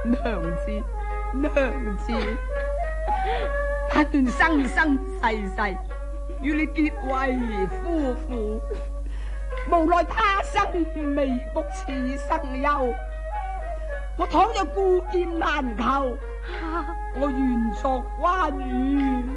娘子，娘子，他願生生世世與你結為夫婦，無奈他生未卜，此生休。我倘若孤劍難求，我願作關羽。